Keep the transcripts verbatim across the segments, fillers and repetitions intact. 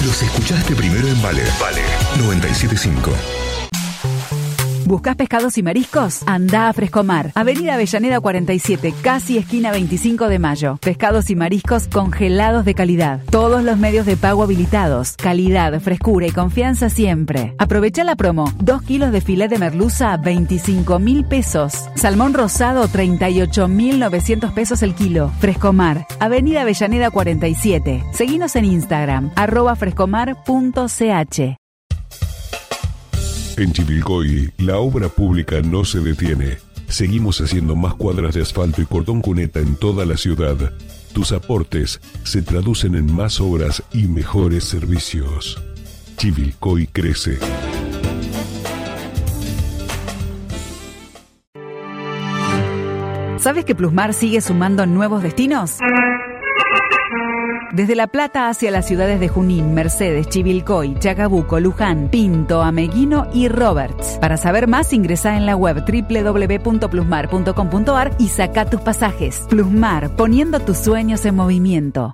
Los escuchaste primero en Vale. Vale. noventa y siete punto cinco. ¿Buscás pescados y mariscos? Andá a Frescomar. Avenida Avellaneda cuarenta y siete, casi esquina veinticinco de mayo. Pescados y mariscos congelados de calidad. Todos los medios de pago habilitados. Calidad, frescura y confianza siempre. Aprovecha la promo. Dos kilos de filet de merluza a veinticinco mil pesos. Salmón rosado treinta y ocho mil novecientos pesos el kilo. Frescomar. Avenida Avellaneda cuarenta y siete. Seguinos en Instagram. arroba frescomar punto c h. En Chivilcoy, la obra pública no se detiene. Seguimos haciendo más cuadras de asfalto y cordón cuneta en toda la ciudad. Tus aportes se traducen en más obras y mejores servicios. Chivilcoy crece. ¿Sabes que Plusmar sigue sumando nuevos destinos? Desde La Plata hacia las ciudades de Junín, Mercedes, Chivilcoy, Chacabuco, Luján, Pinto, Ameguino y Roberts. Para saber más, ingresá en la web doble u doble u doble u punto plusmar punto com punto a r y saca tus pasajes. Plusmar, poniendo tus sueños en movimiento.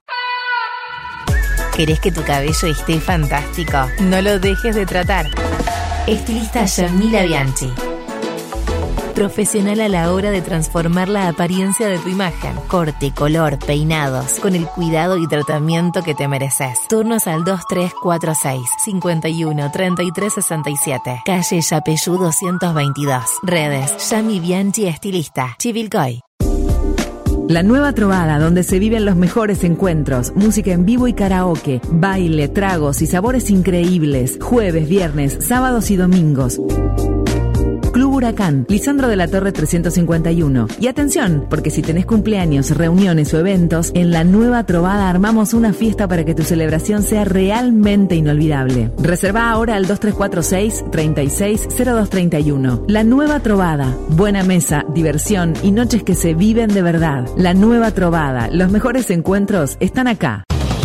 ¿Querés que tu cabello esté fantástico? No lo dejes de tratar. Estilista Yamila Bianchi. Profesional a la hora de transformar la apariencia de tu imagen. Corte, color, peinados, con el cuidado y tratamiento que te mereces. Turnos al dos tres cuatro seis, cinco uno, tres tres seis siete. Calle Yapeyú doscientos veintidós. Redes, Yami Bianchi Estilista. Chivilcoy. La Nueva Trovada, donde se viven los mejores encuentros, música en vivo y karaoke, baile, tragos y sabores increíbles. Jueves, viernes, sábados y domingos. Club Huracán, Lisandro de la Torre trescientos cincuenta y uno. Y atención, porque si tenés cumpleaños, reuniones o eventos, en La Nueva Trovada armamos una fiesta para que tu celebración sea realmente inolvidable. Reserva ahora al dos tres cuatro seis, treinta y seis, cero dos treinta y uno. La Nueva Trovada, buena mesa, diversión y noches que se viven de verdad. La Nueva Trovada, los mejores encuentros están acá.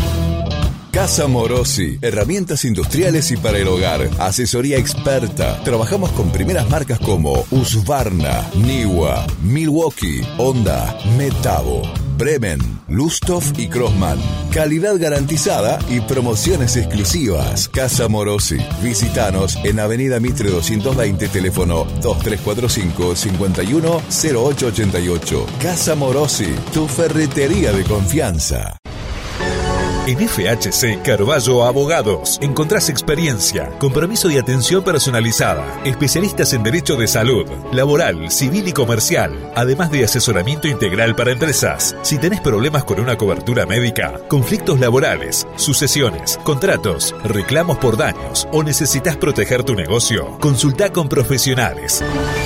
Casa Morosi, herramientas industriales y para el hogar, asesoría experta. Trabajamos con primeras marcas como Husqvarna, Niwa, Milwaukee, Honda, Metabo, Bremen, Lustoff y Crossman. Calidad garantizada y promociones exclusivas. Casa Morosi. Visítanos en Avenida Mitre doscientos veinte, teléfono dos tres cuatro cinco, cinco uno, cero ocho ocho ocho. Casa Morosi, tu ferretería de confianza. En F H C Carballo Abogados encontrás experiencia, compromiso y atención personalizada, especialistas en derecho de salud, laboral, civil y comercial, además de asesoramiento integral para empresas. Si tenés problemas con una cobertura médica, conflictos laborales, sucesiones, contratos, reclamos por daños o necesitas proteger tu negocio, consultá con profesionales.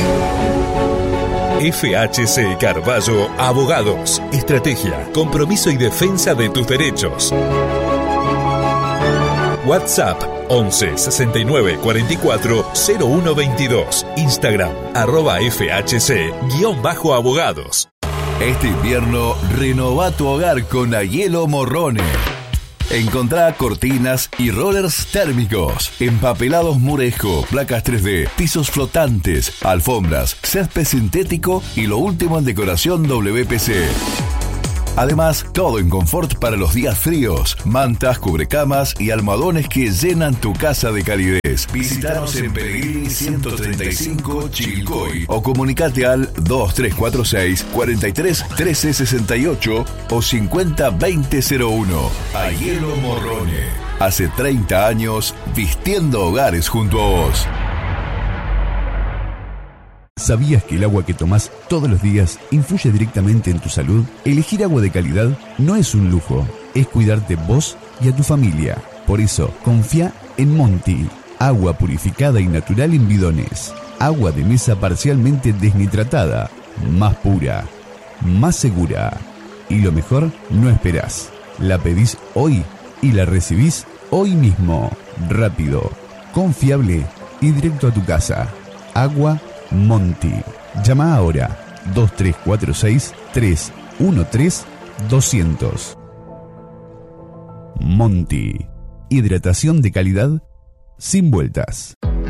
F H C Carballo Abogados. Estrategia, compromiso y defensa de tus derechos. WhatsApp once sesenta y nueve cuarenta y cuatro cero uno veintidós. Instagram arroba FHC guión bajo abogados. Este invierno renova tu hogar con Aiello Morrone. Encontrá cortinas y rollers térmicos, empapelados Murejo, placas tres D, pisos flotantes, alfombras, césped sintético y lo último en decoración W P C. Además, todo en confort para los días fríos, mantas, cubrecamas y almohadones que llenan tu casa de calidez. Visítanos en Pellegrini ciento treinta y cinco Chivilcoy o comunicate al dos tres cuatro seis, cuatro tres, trece sesenta y ocho o cincuenta veinte cero uno. Aiello Morrone. Hace treinta años vistiendo hogares junto a vos. ¿Sabías que el agua que tomás todos los días influye directamente en tu salud? Elegir agua de calidad no es un lujo, es cuidarte vos y a tu familia. Por eso, confía en Monti. Agua purificada y natural en bidones. Agua de mesa parcialmente desnitratada. Más pura, más segura. Y lo mejor, no esperás. La pedís hoy y la recibís hoy mismo. Rápido, confiable y directo a tu casa. Agua Monti. Llama ahora dos tres cuatro seis, tres uno tres, doscientos. Monti. Hidratación de calidad sin vueltas.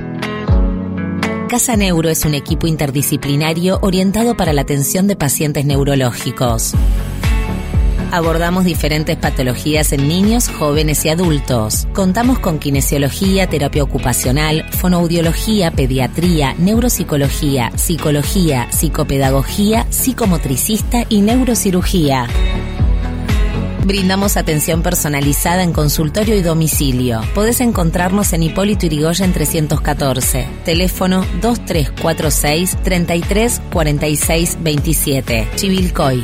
Casa Neuro es un equipo interdisciplinario orientado para la atención de pacientes neurológicos. Abordamos diferentes patologías en niños, jóvenes y adultos. Contamos con kinesiología, terapia ocupacional, fonoaudiología, pediatría, neuropsicología, psicología, psicopedagogía, psicomotricista y neurocirugía. Brindamos atención personalizada en consultorio y domicilio. Podés encontrarnos en Hipólito Yrigoyen trescientos catorce. Teléfono dos tres cuatro seis, treinta y tres, cuarenta y seis, veintisiete. Chivilcoy.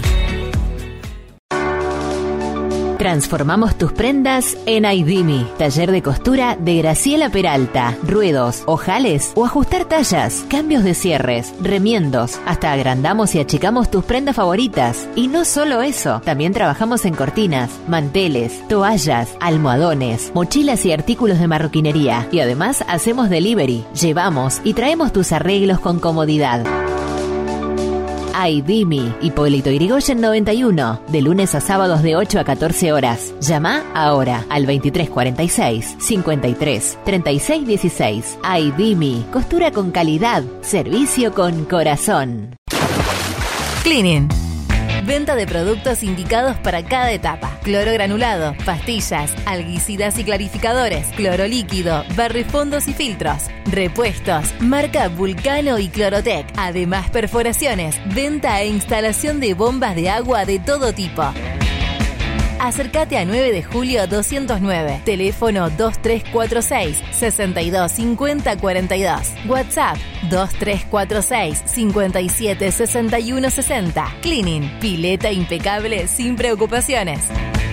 Transformamos tus prendas en Aidimi, taller de costura de Graciela Peralta. Ruedos, ojales o ajustar tallas, cambios de cierres, remiendos. Hasta agrandamos y achicamos tus prendas favoritas. Y no solo eso, también trabajamos en cortinas, manteles, toallas, almohadones, mochilas y artículos de marroquinería. Y además hacemos delivery, llevamos y traemos tus arreglos con comodidad. Aidimi, Hipólito Yrigoyen noventa y uno, de lunes a sábados de ocho a catorce horas. Llama ahora al veintitrés cuarenta y seis, cincuenta y tres, treinta y seis dieciséis. Aidimi, costura con calidad, servicio con corazón. Cleaning. Venta de productos indicados para cada etapa. Cloro granulado, pastillas, alguicidas y clarificadores, cloro líquido, barrefondos y filtros. Repuestos, marca Vulcano y Clorotec. Además, perforaciones, venta e instalación de bombas de agua de todo tipo. Acércate a nueve de julio doscientos nueve. Teléfono dos tres cuatro seis, sesenta y dos cincuenta cuarenta y dos. WhatsApp dos tres cuatro seis, cincuenta y siete sesenta y uno sesenta. Cleaning, pileta impecable sin preocupaciones.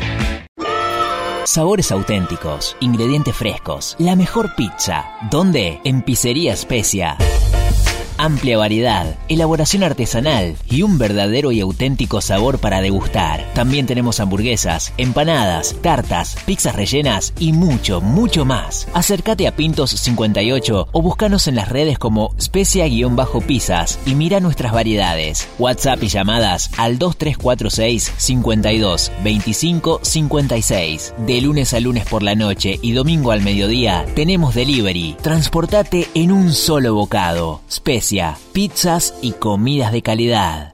Sabores auténticos, ingredientes frescos, la mejor pizza. ¿Dónde? En Pizzería Especia. Amplia variedad, elaboración artesanal y un verdadero y auténtico sabor para degustar. También tenemos hamburguesas, empanadas, tartas, pizzas rellenas y mucho, mucho más. Acércate a Pintos cincuenta y ocho o búscanos en las redes como Specia-Pizzas y mira nuestras variedades. WhatsApp y llamadas al dos tres cuatro seis, cincuenta y dos, veinticinco, cincuenta y seis. De lunes a lunes por la noche y domingo al mediodía tenemos delivery. Transportate en un solo bocado. Specia. Pizzas y comidas de calidad.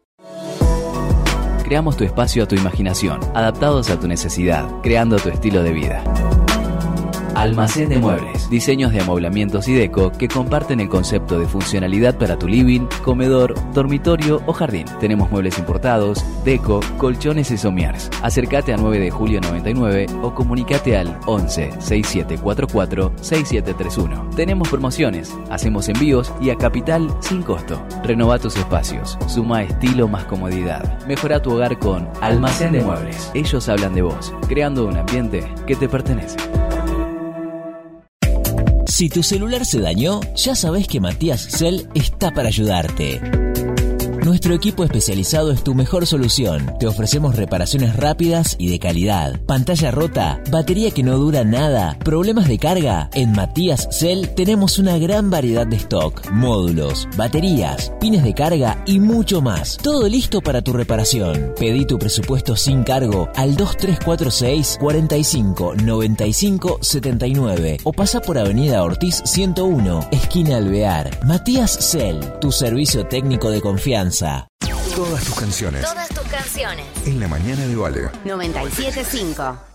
Creamos tu espacio a tu imaginación, adaptados a tu necesidad, creando tu estilo de vida. Almacén de Muebles, diseños de amoblamientos y deco que comparten el concepto de funcionalidad para tu living, comedor, dormitorio o jardín. Tenemos muebles importados, deco, colchones y somiers. Acércate a nueve de julio noventa y nueve o comunicate al once, sesenta y siete cuarenta y cuatro, sesenta y siete treinta y uno. Tenemos promociones, hacemos envíos y a capital sin costo. Renova tus espacios, suma estilo más comodidad. Mejora tu hogar con Almacén de Muebles. Ellos hablan de vos, creando un ambiente que te pertenece. Si tu celular se dañó, ya sabés que Matías Cell está para ayudarte. Nuestro equipo especializado es tu mejor solución. Te ofrecemos reparaciones rápidas y de calidad. Pantalla rota, batería que no dura nada, problemas de carga. En Matías Cell tenemos una gran variedad de stock, módulos, baterías, pines de carga y mucho más. Todo listo para tu reparación. Pedí tu presupuesto sin cargo al dos tres cuatro seis, cuarenta y cinco, noventa y cinco, setenta y nueve o pasa por Avenida Ortiz ciento uno, esquina Alvear. Matías Cell, tu servicio técnico de confianza. Todas tus canciones. Todas tus canciones. En la mañana de Vale. noventa y siete punto cinco.